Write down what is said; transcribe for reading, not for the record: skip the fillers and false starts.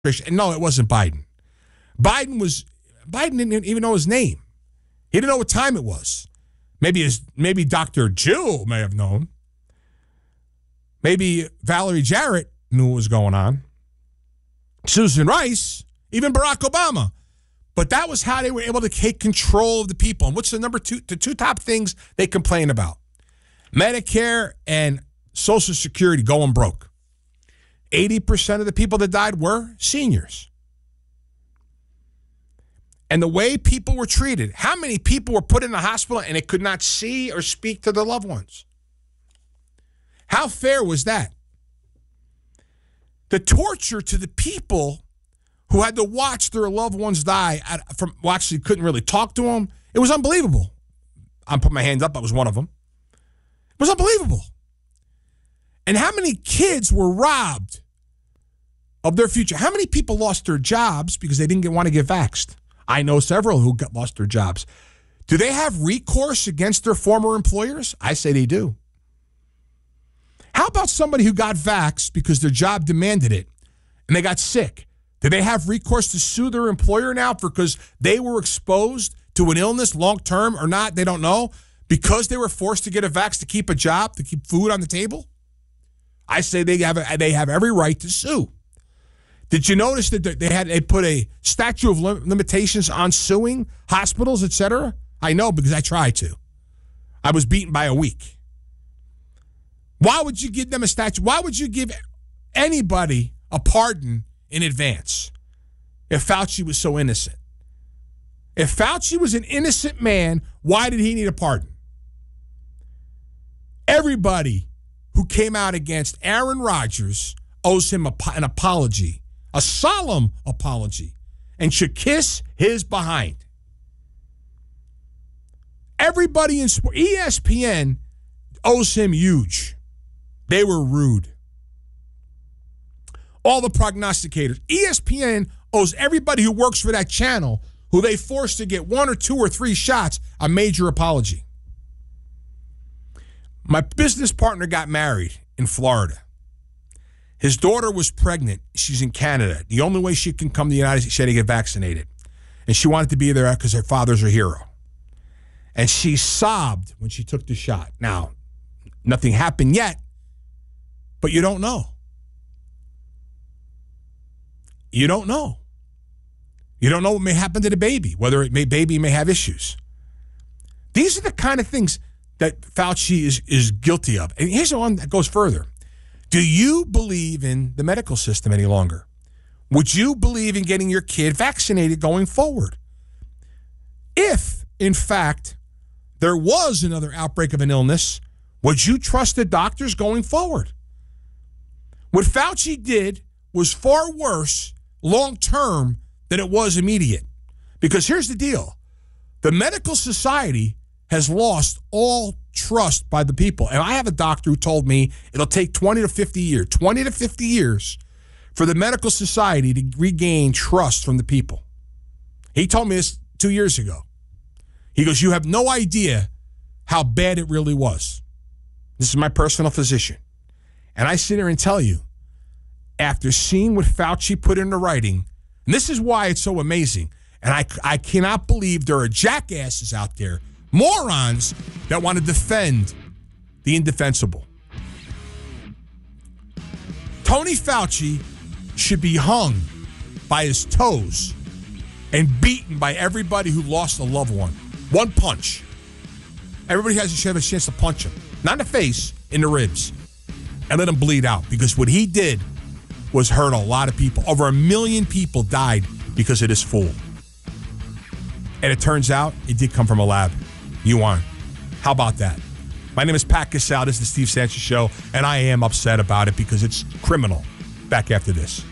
And no, it wasn't Biden. Biden didn't even know his name. He didn't know what time it was. Maybe Dr. Jill may have known. Maybe Valerie Jarrett knew what was going on. Susan Rice, even Barack Obama. But that was how they were able to take control of the people. And what's the two top things they complain about? Medicare and Social Security going broke. 80% of the people that died were seniors. And the way people were treated, how many people were put in the hospital and they could not see or speak to their loved ones? How fair was that? The torture to the people who had to watch their loved ones die, actually couldn't really talk to them, it was unbelievable. I put my hands up, I was one of them. It was unbelievable. And how many kids were robbed of their future? How many people lost their jobs because they didn't want to get vaxxed? I know several who lost their jobs. Do they have recourse against their former employers? I say they do. How about somebody who got vaxxed because their job demanded it and they got sick? Do they have recourse to sue their employer now because they were exposed to an illness long-term or not? They don't know. Because they were forced to get a vax to keep a job, to keep food on the table? I say they have every right to sue. Did you notice that they put a statute of limitations on suing hospitals, et cetera? I know because I tried to. I was beaten by a week. Why would you give them a statute? Why would you give anybody a pardon in advance if Fauci was so innocent? If Fauci was an innocent man, why did he need a pardon? Everybody who came out against Aaron Rodgers owes him an apology, a solemn apology, and should kiss his behind. Everybody in sport, ESPN owes him huge. They were rude. All the prognosticators. ESPN owes everybody who works for that channel, who they forced to get 1 or 2 or 3 shots, a major apology. My business partner got married in Florida. His daughter was pregnant. She's in Canada. The only way she can come to the United States, she had to get vaccinated. And she wanted to be there because her father's a hero. And she sobbed when she took the shot. Now, nothing happened yet, but you don't know. You don't know. You don't know what may happen to the baby, whether baby may have issues. These are the kind of things that Fauci is guilty of. And here's the one that goes further. Do you believe in the medical system any longer? Would you believe in getting your kid vaccinated going forward? If, in fact, there was another outbreak of an illness, would you trust the doctors going forward? What Fauci did was far worse long-term than it was immediate. Because here's the deal. The medical society has lost all trust by the people. And I have a doctor who told me it'll take 20 to 50 years for the medical society to regain trust from the people. He told me this 2 years ago. He goes, you have no idea how bad it really was. This is my personal physician. And I sit here and tell you, after seeing what Fauci put into writing, and this is why it's so amazing, and I cannot believe there are jackasses out there, morons, that want to defend the indefensible. Tony Fauci should be hung by his toes and beaten by everybody who lost a loved one. One punch. Everybody should have a chance to punch him. Not in the face, in the ribs. And let him bleed out. Because what he did was hurt a lot of people. Over 1 million people died because of this fool. And it turns out it did come from a lab. Yuan. How about that? My name is Pat Casale. This is the Steve Sanchez Show. And I am upset about it because it's criminal. Back after this.